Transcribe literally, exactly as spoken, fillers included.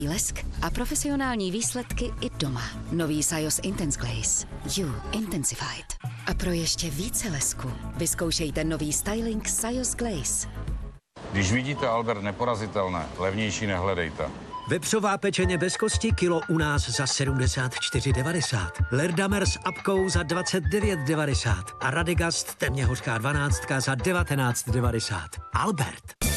lesk a profesionální výsledky i doma. Nový Sajos Intense Glaze. You Intensified. A pro ještě více lesku vyzkoušejte nový styling Sajos Glaze. Když vidíte Albert neporazitelné, levnější nehledejte. Vepřová pečeně bez kosti kilo u nás za sedmdesát čtyři devadesát. Lerdamer s apkou za dvacet devět devadesát. A Radegast temně hořká dvanáctka za devatenáct devadesát. Albert.